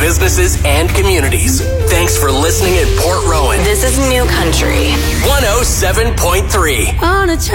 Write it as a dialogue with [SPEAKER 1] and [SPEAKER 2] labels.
[SPEAKER 1] businesses and communities. Thanks for listening in Port Rowan.
[SPEAKER 2] This is New Country
[SPEAKER 1] 107.3.
[SPEAKER 3] On a